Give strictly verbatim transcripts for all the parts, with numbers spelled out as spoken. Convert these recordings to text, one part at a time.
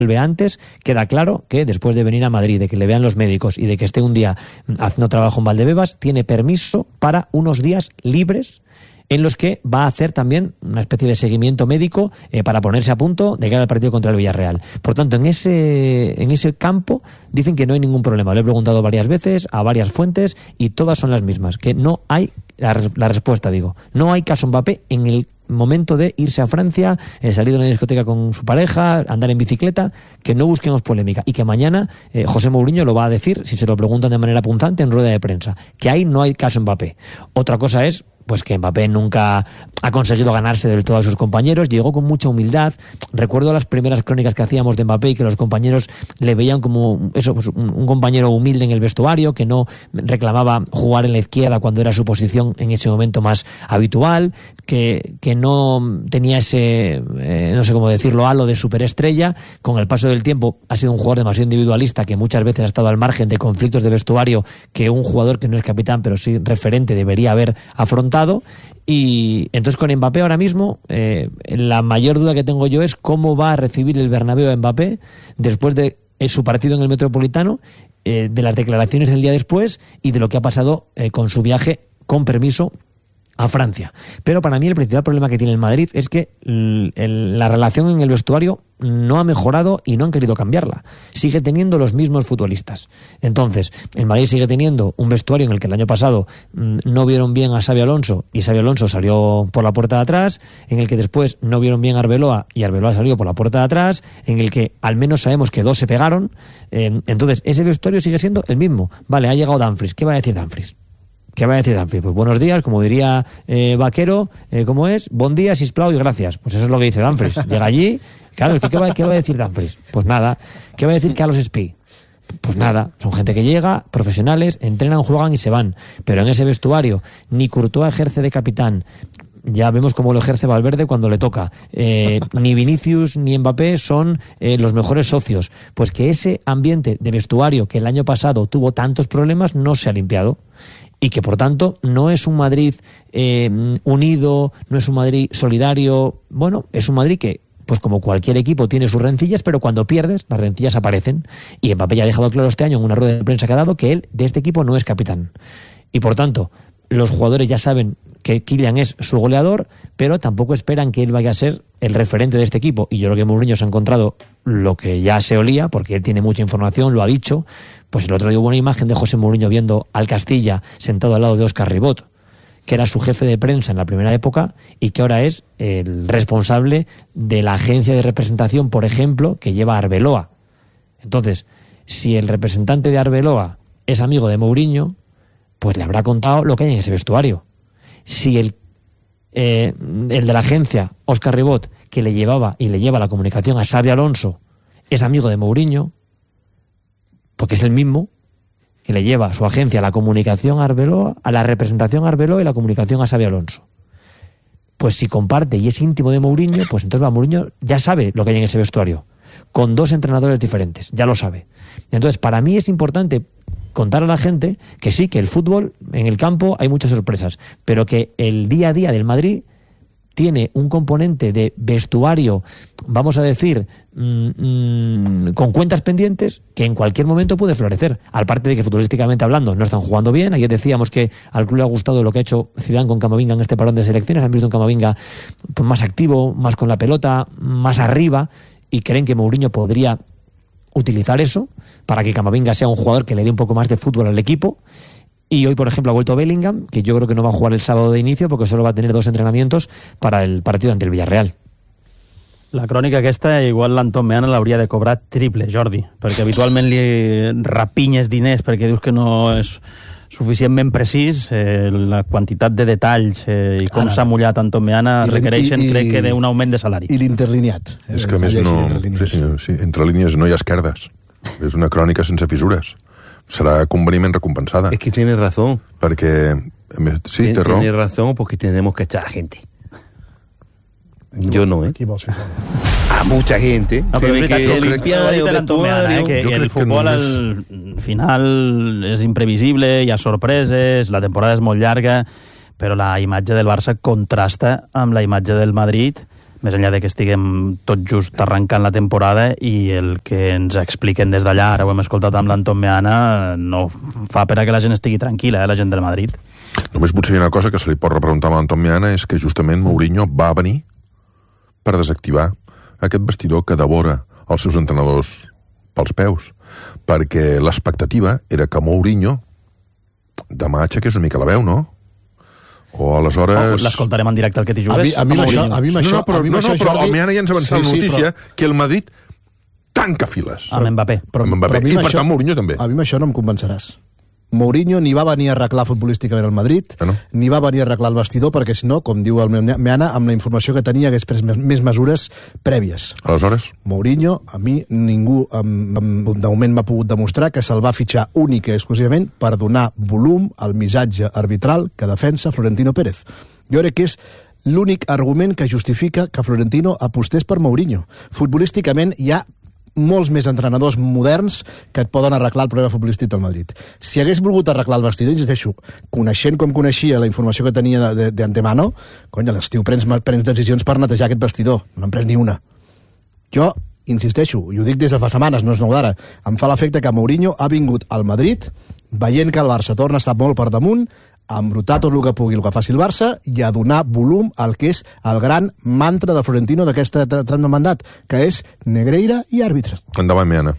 vuelve antes, queda claro que después de venir a Madrid, de que le vean los médicos y de que esté un día haciendo trabajo en Valdebebas, tiene permiso para unos días libres en los que va a hacer también una especie de seguimiento médico eh, para ponerse a punto de cara al partido contra el Villarreal. Por tanto, en ese, en ese campo dicen que no hay ningún problema. Lo he preguntado varias veces a varias fuentes y todas son las mismas, que no hay, la, la respuesta digo, no hay caso Mbappé en el momento de irse a Francia, eh, salir de una discoteca con su pareja, andar en bicicleta, que no busquemos polémica y que mañana eh, José Mourinho lo va a decir, si se lo preguntan de manera punzante en rueda de prensa, que ahí no hay caso Mbappé. Otra cosa es pues que Mbappé nunca ha conseguido ganarse del todo a sus compañeros, llegó con mucha humildad. Recuerdo las primeras crónicas que hacíamos de Mbappé y que los compañeros le veían como eso, pues un, un compañero humilde en el vestuario, que no reclamaba jugar en la izquierda cuando era su posición en ese momento más habitual, que, que no tenía ese, eh, no sé cómo decirlo, halo de superestrella. Con el paso del tiempo ha sido un jugador demasiado individualista, que muchas veces ha estado al margen de conflictos de vestuario que un jugador que no es capitán pero sí referente debería haber afrontado. Y entonces con Mbappé ahora mismo eh, la mayor duda que tengo yo es cómo va a recibir el Bernabéu a Mbappé después de su partido en el Metropolitano, eh, de las declaraciones del día después y de lo que ha pasado eh, con su viaje con permiso a Francia. Pero para mí el principal problema que tiene el Madrid es que el, el, la relación en el vestuario no ha mejorado y no han querido cambiarla. Sigue teniendo los mismos futbolistas. Entonces, el Madrid sigue teniendo un vestuario en el que el año pasado mmm, no vieron bien a Xabi Alonso y Xabi Alonso salió por la puerta de atrás, en el que después no vieron bien a Arbeloa y Arbeloa salió por la puerta de atrás, en el que al menos sabemos que dos se pegaron. Eh, entonces, ese vestuario sigue siendo el mismo. Vale, ha llegado Dumfries. ¿Qué va a decir Dumfries? ¿Qué va a decir Dumfries? Pues buenos días, como diría eh, Vaquero, eh, ¿cómo es? Bon día, sisplau y gracias. Pues eso es lo que dice Dumfries. Llega allí, claro, ¿qué va, ¿qué va a decir Dumfries? Pues nada. ¿Qué va a decir Carlos Espí? Pues nada, son gente que llega, profesionales, entrenan, juegan y se van. Pero en ese vestuario, ni Courtois ejerce de capitán, ya vemos cómo lo ejerce Valverde cuando le toca. Eh, ni Vinicius ni Mbappé son eh, los mejores socios. Pues que ese ambiente de vestuario que el año pasado tuvo tantos problemas no se ha limpiado. Y que, por tanto, no es un Madrid eh, unido, no es un Madrid solidario. Bueno, es un Madrid que, pues como cualquier equipo, tiene sus rencillas, pero cuando pierdes, las rencillas aparecen. Y Mbappé ya ha dejado claro este año en una rueda de prensa que ha dado que él, de este equipo, no es capitán. Y, por tanto, los jugadores ya saben que Kylian es su goleador, pero tampoco esperan que él vaya a ser el referente de este equipo. Y yo creo que Mourinho se ha encontrado lo que ya se olía, porque él tiene mucha información, lo ha dicho. Pues el otro día hubo una imagen de José Mourinho viendo al Castilla sentado al lado de Óscar Ribot, que era su jefe de prensa en la primera época y que ahora es el responsable de la agencia de representación, por ejemplo, que lleva a Arbeloa. Entonces, si el representante de Arbeloa es amigo de Mourinho, pues le habrá contado lo que hay en ese vestuario. Si el, eh, el de la agencia, Óscar Ribot, que le llevaba y le lleva la comunicación a Xabi Alonso, es amigo de Mourinho, porque es el mismo que le lleva a su agencia la comunicación a Arbeloa, a la representación a Arbeloa y la comunicación a Xabi Alonso. Pues si comparte y es íntimo de Mourinho, pues entonces va, Mourinho ya sabe lo que hay en ese vestuario, con dos entrenadores diferentes, ya lo sabe. Entonces, para mí es importante contar a la gente que sí, que el fútbol, en el campo hay muchas sorpresas, pero que el día a día del Madrid tiene un componente de vestuario, vamos a decir, mmm, mmm, con cuentas pendientes, que en cualquier momento puede florecer. Aparte de que futbolísticamente hablando no están jugando bien. Ayer decíamos que al club le ha gustado lo que ha hecho Zidane con Camavinga en este parón de selecciones. Han visto un Camavinga pues, más activo, más con la pelota, más arriba, y creen que Mourinho podría utilizar eso para que Camavinga sea un jugador que le dé un poco más de fútbol al equipo. Y hoy, por ejemplo, ha vuelto Bellingham, que yo creo que no va a jugar el sábado de inicio porque solo va a tener dos entrenamientos para el partido ante el Villarreal. La crònica aquesta igual l'Anton Meana l'hauria de cobrar triple, Jordi, perquè habitualment li rapinyes diners perquè dius que no és suficientment precís, eh, la quantitat de detalls eh, i com s'ha mullat Anton Meana requereixen, i, crec que, d'un augment de salari. I l'interlineat. És que a més no... Sí, senyor, sí, entre línies no hi ha esquerdes. És una crònica sense fissures. Serà convenientment recompensada. Es que tiene razón. Perquè, sí, té raó. Tiene razón porque tenemos que echar a gente. Yo no, ¿eh? A mucha gente. No, però és veritat que limpiar el vestuario, eh, que el futbol al final és imprevisible, hi ha sorpreses, la temporada és molt llarga, però la imatge del Barça contrasta amb la imatge del Madrid més enllà de que estiguem tot just arrencant la temporada i el que ens expliquen des d'allà, ara ho hem escoltat amb l'Anton Meana, no fa per a que la gent estigui tranquil·la, eh, la gent del Madrid. Només potser hi ha una cosa que se li pot repreguntar a l'Anton Meana, és que justament Mourinho va venir per desactivar aquest vestidor que devora els seus entrenadors pels peus, perquè l'expectativa era que Mourinho demà aixequés una mica la veu, no? O aleshores... Oh, l'escoltarem en directe al que t'hi jugues. A mi, a mi això, a mi no, això, no, però, a mi no, això, no, però Jordi... el Meana ja ens ha avançat sí, la notícia sí, però... que el Madrid tanca files. Amb Mbappé. Però, amb Mbappé. però I per això, tant Mourinho també. A mi això no em convenceràs. Mourinho ni va venir a arreglar futbolísticament el Madrid, ah, no? ni va venir a arreglar el vestidor, perquè si no, com diu el Meana, amb la informació que tenia hagués pres més mesures prèvies. Aleshores? Mourinho, a mi ningú amb, amb, de moment m'ha pogut demostrar que se'l va fitxar únic i exclusivament per donar volum al missatge arbitral que defensa Florentino Pérez. Jo crec que és l'únic argument que justifica que Florentino apostés per Mourinho. Futbolísticament hi ha molts més entrenadors moderns que et poden arreglar el problema futbolístic del Madrid. Si hagués volgut arreglar el vestidor, insisteixo, coneixent com coneixia la informació que tenia d'antemano, cony, a l'estiu prens, prens decisions per netejar aquest vestidor. No en pres ni una. Jo, insisteixo, i ho dic des de fa setmanes, no és nou d'ara, em fa l'efecte que Mourinho ha vingut al Madrid veient que el Barça torna a estar molt per damunt, a embrutar tot el que pugui el que faci el Barça i a donar volum al que és el gran mantra de Florentino d'aquest tram de mandat, que és Negreira y àrbitres. Endavant, Meana.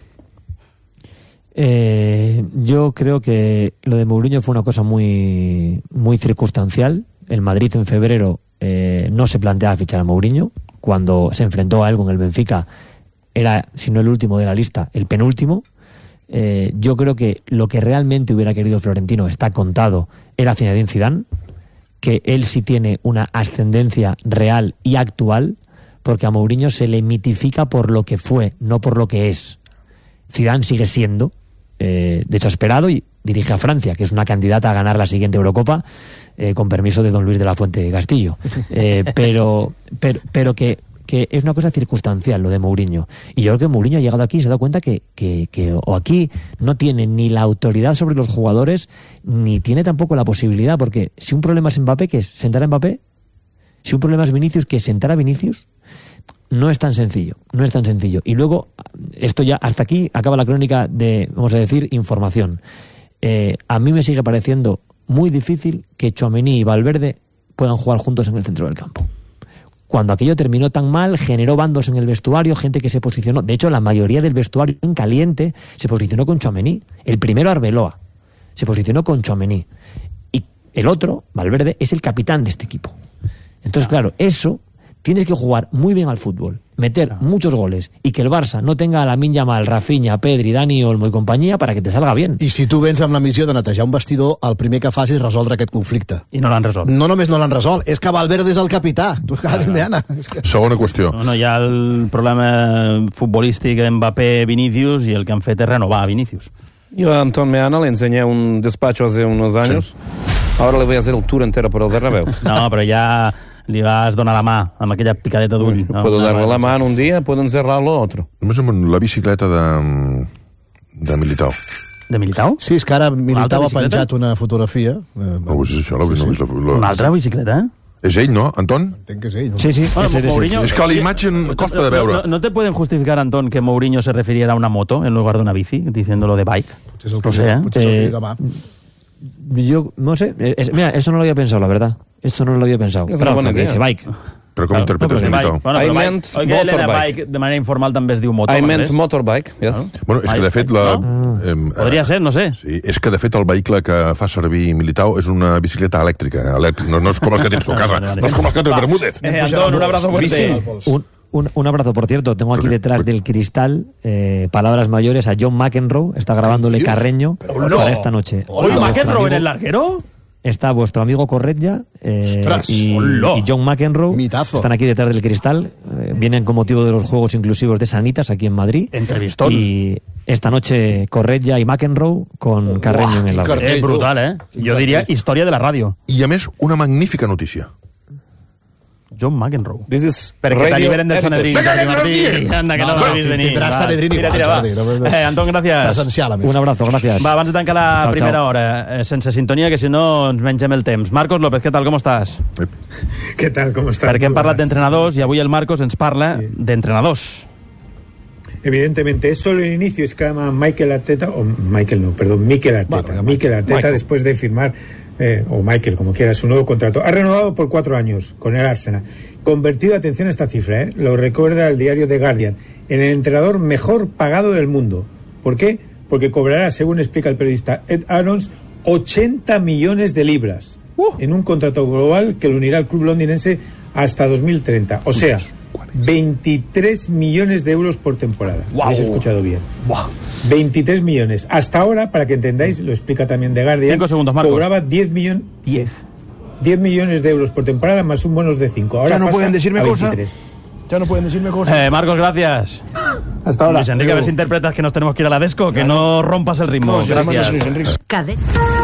Eh, yo creo que lo de Mourinho fue una cosa muy, muy circunstancial. El Madrid en febrero eh, no se planteaba fichar a Mourinho. Cuando se enfrentó a él con el Benfica era, si no el último de la lista, el penúltimo. Eh, yo creo que lo que realmente hubiera querido Florentino, está contado, era Zinedine Zidane, que él sí tiene una ascendencia real y actual, porque a Mourinho se le mitifica por lo que fue, no por lo que es. Zidane sigue siendo eh, desesperado y dirige a Francia, que es una candidata a ganar la siguiente Eurocopa, eh, con permiso de don Luis de la Fuente Castillo. Eh, pero, pero, pero que que es una cosa circunstancial lo de Mourinho. Y yo creo que Mourinho ha llegado aquí y se ha dado cuenta que, que, que o aquí no tiene ni la autoridad sobre los jugadores, ni tiene tampoco la posibilidad, porque si un problema es Mbappé, que es sentar a Mbappé, si un problema es Vinicius, que es sentar a Vinicius, no es tan sencillo, no es tan sencillo. Y luego, esto ya, hasta aquí acaba la crónica de, vamos a decir, información. Eh, a mí me sigue pareciendo muy difícil que Tchouaméni y Valverde puedan jugar juntos en el centro del campo. Cuando aquello terminó tan mal, generó bandos en el vestuario, gente que se posicionó. De hecho, la mayoría del vestuario en caliente se posicionó con Tchouaméni. El primero, Arbeloa, se posicionó con Tchouaméni. Y el otro, Valverde, es el capitán de este equipo. Entonces, claro, eso, tienes que jugar muy bien al fútbol, meter muchos goles y que el Barça no tenga a Lamine Yamal, Rafinha, Pedri, Dani Olmo i companyia para que te salga bien. I si tu vens amb la missió de netejar un vestidor, el primer que fas és resoldre aquest conflicte. I no l'han resolt. No només no l'han resolt, és que Valverde és el capità. Tu has quedat Meana. Que... Segona qüestió. No, no, hi ha el problema futbolístic Mbappé-Vinicius i el que han fet és renovar a Vinicius. Yo a Anton Meana le enseñé un despacho hace unos años. Sí. Ahora le voy a hacer el tour entero por el Bernabéu. No, però ja... li vas donar la mà amb aquella picadeta d'ull. No, puedo no, darle no, la mà un dia, puedo encerrarlo otro. Només amb la bicicleta de, de Militao. De Militao? Sí, és que ara Militao ha penjat una fotografia. Eh, no, és això, la, sí, sí. La, una altra bicicleta, eh? És ell, no, Anton? Entenc que és ell. No? Sí, sí. Bueno, ese, Mourinho, es que la imagen costa de veure. No, no te pueden justificar, Antón, que Mourinho se refiriera a una moto en lugar de una bici, diciéndolo de bike. Potser és el que, no sé, eh? potser és el que diu demà. Yo no sé, es, mira, eso no lo había pensado, la verdad. Esto no lo había pensado. Es Pero una que dice bike. Però com claro, interpretes no, Militao? Bueno, I però meant bike, oi, que motorbike. bike de manera informal també es diu moto. I meant res? motorbike, yes. No? Bueno, és que de fet la... No? Eh, Podria ser, no sé. Sí, és que de fet el vehicle que fa servir Militao és una bicicleta elèctrica. elèctrica. No, no és com els que tens tu a casa. Vale, vale. No és com els que tens Bermúdez. Eh, Antón, un abrazo fuerte. Un, un, un abrazo, por cierto. Tengo aquí detrás del cristal eh, palabras mayores a John McEnroe. Está grabándole Carreño no. para esta noche. ¿Oye, McEnroe en el larguero? Está vuestro amigo Corretja eh, y, y John McEnroe. Mitazo. Están aquí detrás del cristal. Eh, vienen con motivo de los Juegos Inclusivos de Sanitas aquí en Madrid. Entrevistón. Y esta noche Corretja y McEnroe con Carreño en el lado. Es brutal, ¿eh? Yo diría historia de la radio. I a més, una magnífica notícia. John McEnroe. This is Perquè t'alliberen del Sanedrín. Martí. Anda, que no, no l'has vist venir. Tindràs Sanedrín Tira, tira, va. Eh, Anton, gràcies. Presencial, a més. Un abrazo, gracias. Va, abans de tancar la Chao, primera chao. hora, eh, sense sintonia, que si no ens mengem el temps. Marcos López, què tal, com estàs? ¿Qué tal? ¿Cómo estás? Perquè hem Muy parlat buenas. d'entrenadors i avui el Marcos ens parla Sí. d'entrenadors. Evidentemente, es solo el inicio, es que llama Michael Arteta, o Michael no, perdón, Mikel Arteta. Bueno, Mikel Arteta, Michael. después de firmar, eh, o Michael, como quiera, su nuevo contrato. Ha renovado por cuatro años con el Arsenal. Convertido, atención a esta cifra, eh, lo recuerda el diario The Guardian, en el entrenador mejor pagado del mundo. ¿Por qué? Porque cobrará, según explica el periodista Ed Aarons, ochenta millones de libras Uh. en un contrato global que lo unirá al club londinense hasta dos mil treinta. O sea, veintitrés millones de euros por temporada. Guau. Habéis escuchado bien. Buah. veintitrés millones. Hasta ahora, para que entendáis, lo explica también The Guardian, Cinco segundos, Marcos. cobraba diez millones... Diez. diez millones de euros por temporada más un bonus de cinco. Ahora Ya no pasa pueden decirme a cosas. veintitrés. Ya no pueden decirme cosas. Eh, Marcos, gracias. Hasta ahora. Luis Enrique, a ver si interpretas que nos tenemos que ir a la desco, que no rompas el ritmo. No, llamas a Gracias. Luis Enrique. Cade...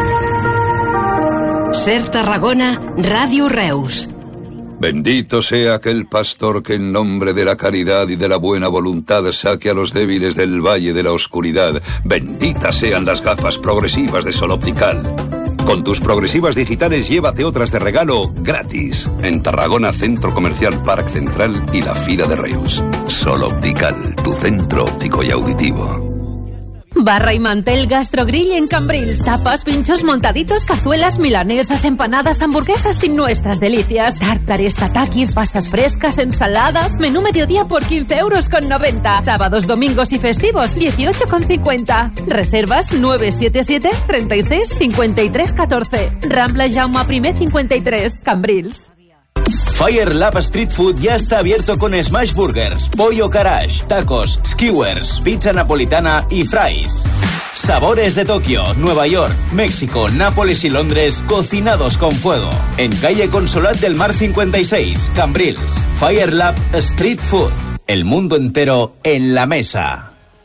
Ser Tarragona, Radio Reus. Bendito sea aquel pastor que en nombre de la caridad y de la buena voluntad saque a los débiles del valle de la oscuridad. Benditas sean las gafas progresivas de Sol Optical. Con tus progresivas digitales llévate otras de regalo gratis. En Tarragona, Centro Comercial Parc Central y la Fira de Reus. Sol Optical, tu centro óptico y auditivo. Barra y mantel Gastrogrill en Cambrils. Tapas, pinchos, montaditos, cazuelas, milanesas, empanadas, hamburguesas y nuestras delicias. Tártares, tatakis, pastas frescas, ensaladas. Menú mediodía por quince euros con noventa. Sábados, domingos y festivos, dieciocho con cincuenta. Reservas nueve siete siete, treinta y seis, cincuenta y tres, catorce. Rambla Jaume Primer cincuenta y tres. Cambrils. Fire Lab Street Food ya está abierto con Smash Burgers, Pollo Garage, tacos, skewers, pizza napolitana y fries. Sabores de Tokio, Nueva York, México, Nápoles y Londres cocinados con fuego. En calle Consolat del Mar cincuenta y seis, Cambrils. Fire Lab Street Food. El mundo entero en la mesa.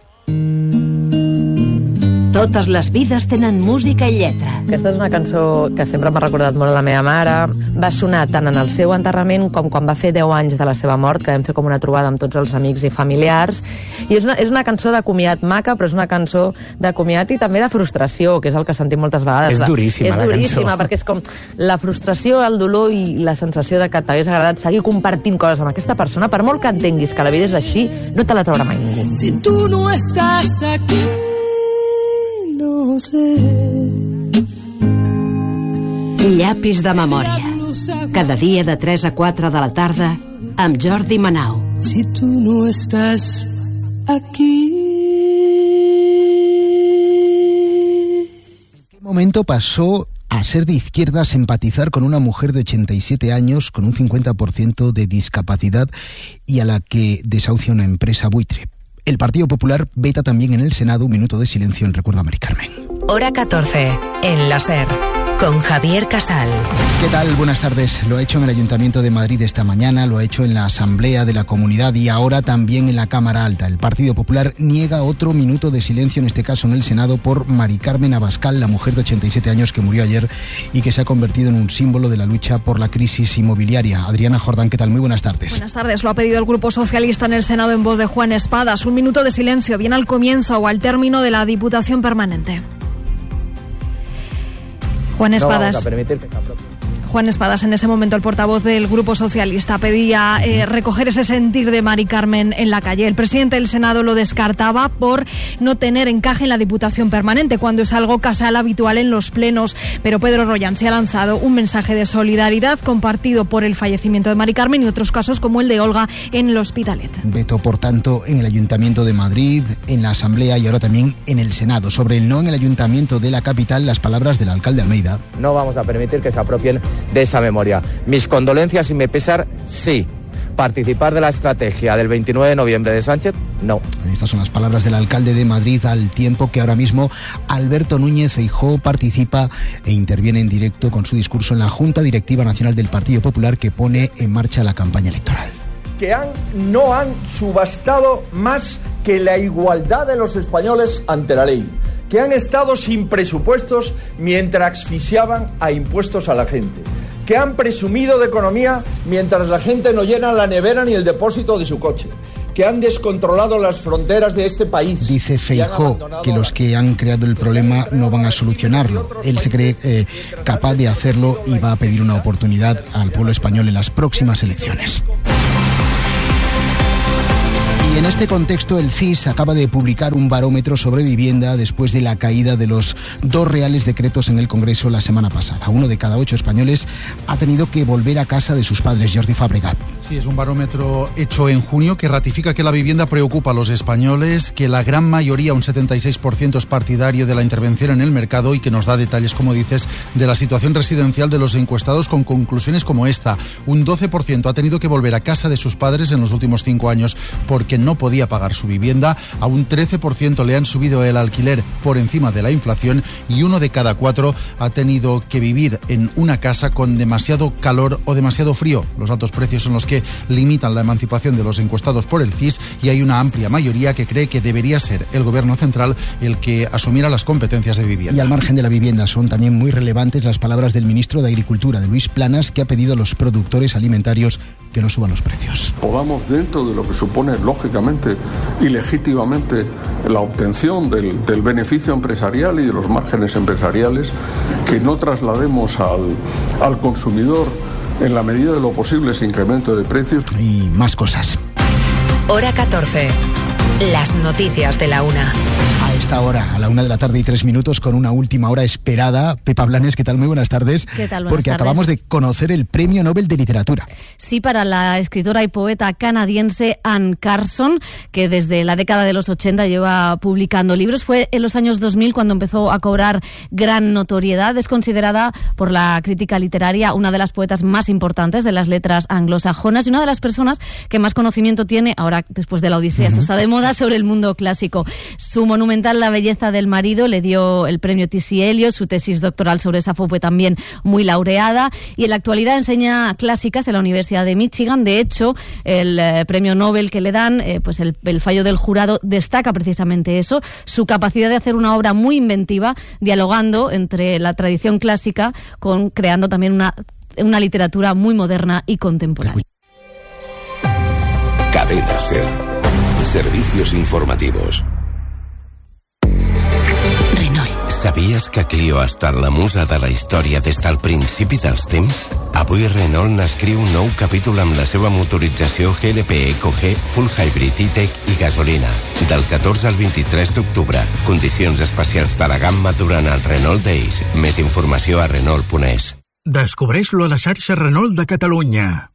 Totes les vides tenen música i lletra. Aquesta és una cançó que sempre m'ha recordat molt la meva mare. Va sonar tant en el seu enterrament com quan va fer deu anys de la seva mort, que vam fer com una trobada amb tots els amics i familiars. I és una, és una cançó de comiat maca, però és una cançó de comiat i també de frustració, que és el que sentim moltes vegades. És duríssima, és la duríssima, cançó. perquè és com la frustració, el dolor i la sensació de que t'hagués agradat seguir compartint coses amb aquesta persona, per molt que entenguis que la vida és així, no te la traurà mai ningú. Si tú no estás aquí, no sé. Llapis de memòria. Cada dia de tres a quatre de la tarda amb Jordi Manau. Si tú no estás aquí. ¿En qué momento pasó a ser de izquierdas empatizar con una mujer de ochenta y siete años con un cincuenta por ciento de discapacidad y a la que desahucia una empresa buitre? El Partido Popular veta también en el Senado un minuto de silencio en recuerdo a Mari Carmen. Hora catorce, en la SER, con Javier Casal. ¿Qué tal? Buenas tardes. Lo ha hecho en el Ayuntamiento de Madrid esta mañana, lo ha hecho en la Asamblea de la Comunidad y ahora también en la Cámara Alta. El Partido Popular niega otro minuto de silencio, en este caso en el Senado, por Mari Carmen Abascal, la mujer de ochenta y siete años que murió ayer y que se ha convertido en un símbolo de la lucha por la crisis inmobiliaria. Adriana Jordán, ¿qué tal? Muy buenas tardes. Buenas tardes. Lo ha pedido el Grupo Socialista en el Senado en voz de Juan Espadas. Un minuto de silencio, bien al comienzo o al término de la Diputación Permanente. Juan Espadas. No vamos a permitir que se apropie. Juan Espadas, en ese momento el portavoz del Grupo Socialista, pedía eh, recoger ese sentir de Mari Carmen en la calle. El presidente del Senado lo descartaba por no tener encaje en la Diputación Permanente, cuando es algo casual habitual en los plenos. Pero Pedro Rollán se ha lanzado un mensaje de solidaridad compartido por el fallecimiento de Mari Carmen y otros casos como el de Olga en el Hospitalet. Veto, por tanto, en el Ayuntamiento de Madrid, en la Asamblea y ahora también en el Senado. Sobre el no en el Ayuntamiento de la capital, las palabras del alcalde Almeida. No vamos a permitir que se apropien de esa memoria. Mis condolencias y mi pesar, sí. ¿Participar de la estrategia del veintinueve de noviembre de Sánchez? No. Estas son las palabras del alcalde de Madrid, al tiempo que ahora mismo Alberto Núñez Feijóo participa e interviene en directo con su discurso en la Junta Directiva Nacional del Partido Popular, que pone en marcha la campaña electoral. Que han, no han subastado más que la igualdad de los españoles ante la ley, que han estado sin presupuestos mientras asfixiaban a impuestos a la gente, que han presumido de economía mientras la gente no llena la nevera ni el depósito de su coche, que han descontrolado las fronteras de este país. Dice Feijóo que los que han creado el problema no van a solucionarlo. Él se cree eh, capaz de hacerlo y va a pedir una oportunidad al pueblo español en las próximas elecciones. Y en este contexto, el C I S acaba de publicar un barómetro sobre vivienda después de la caída de los dos reales decretos en el Congreso la semana pasada. Uno de cada ocho españoles ha tenido que volver a casa de sus padres. Jordi Fabregat. Sí, es un barómetro hecho en junio que ratifica que la vivienda preocupa a los españoles, que la gran mayoría, un setenta y seis por ciento, es partidario de la intervención en el mercado y que nos da detalles, como dices, de la situación residencial de los encuestados con conclusiones como esta. Un doce por ciento ha tenido que volver a casa de sus padres en los últimos cinco años porque no podía pagar su vivienda. A un trece por ciento le han subido el alquiler por encima de la inflación y uno de cada cuatro ha tenido que vivir en una casa con demasiado calor o demasiado frío. Los altos precios son los que limitan la emancipación de los encuestados por el C I S y hay una amplia mayoría que cree que debería ser el gobierno central el que asumiera las competencias de vivienda. Y al margen de la vivienda son también muy relevantes las palabras del ministro de Agricultura, de Luis Planas, que ha pedido a los productores alimentarios que no suban los precios. Podamos, dentro de lo que supone lógicamente y legítimamente la obtención del, del beneficio empresarial y de los márgenes empresariales, que no traslademos al, al consumidor en la medida de lo posible ese incremento de precios. Y más cosas. Hora catorce. Las noticias de la una. A esta hora, a la una de la tarde y tres minutos, con una última hora esperada. Pepa Blanes, ¿qué tal? Muy buenas tardes. ¿Qué tal? Buenas Porque tardes. Acabamos de conocer el Premio Nobel de Literatura. Sí, para la escritora y poeta canadiense Anne Carson, que desde la década de los ochenta lleva publicando libros. Fue en los años dos mil cuando empezó a cobrar gran notoriedad. Es considerada por la crítica literaria una de las poetas más importantes de las letras anglosajonas y una de las personas que más conocimiento tiene, ahora después de la Odisea, esto está de moda, sobre el mundo clásico. Su monumental La belleza del marido le dio el premio T C Eliot, su tesis doctoral sobre Safo fue también muy laureada y en la actualidad enseña clásicas en la Universidad de Michigan. De hecho, el eh, premio Nobel que le dan, eh, pues el, el fallo del jurado destaca precisamente eso, su capacidad de hacer una obra muy inventiva, dialogando entre la tradición clásica con creando también una, una literatura muy moderna y contemporánea. Cadena Ser. Servicios informativos. Renault. Sabies que Clio ha estat la musa de la història des del principi dels temps? Avui Renault n'escriu un nou capítol amb la seva motorització G L P Eco G, Full Hybrid E-Tech i gasolina. Del catorze al vint-i-tres d'octubre. Condicions especials de la gamma durant el Renault Days. Més informació a Renault punt es. Descobreix-lo a la xarxa Renault de Catalunya.